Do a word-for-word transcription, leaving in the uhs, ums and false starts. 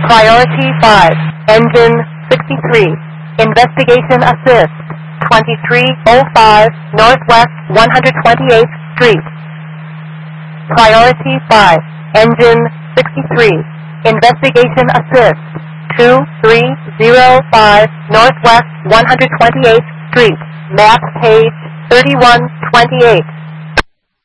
Priority five, engine sixty-three. Investigation assist, twenty-three oh five Northwest one hundred twenty-eighth Street. Priority five, engine sixty-three. Investigation assist, two three oh five Northwest one hundred twenty-eighth Street. Map page thirty-one twenty-eight.